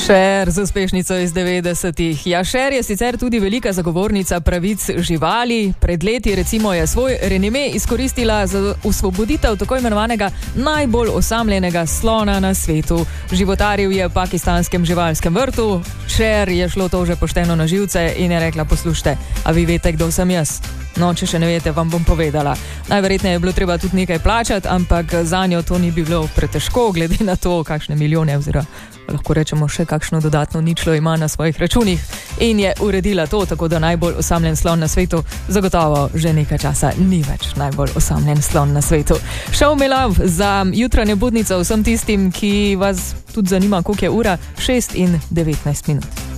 Cher z uspešnico iz 90-ih. Ja, Cher je sicer tudi velika zagovornica pravic živali. Pred leti recimo je svoj renome izkoristila za osvoboditev tako imenovanega najbolj osamljenega slona na svetu. Životaril je v pakistanskem živalskem vrtu. Cher je šlo to že pošteno na živce in je rekla: poslušajte, a vi veste, kdo sem jaz? No, če še ne veste, vam bom povedala. Najverjetneje je bilo treba tudi nekaj plačati, ampak za njo to ni bilo pretežko, glede na to, kakšne milijone oziroma lahko rečemo še kakšno dodatno ničlo ima na svojih računih, in je uredila to, tako da najbolj osamljen slon na svetu zagotovo že nekaj časa ni več najbolj osamljen slon na svetu. Show me love za jutranje budnico vsem tistim, ki vas tudi zanima, koliko je ura, 6:19.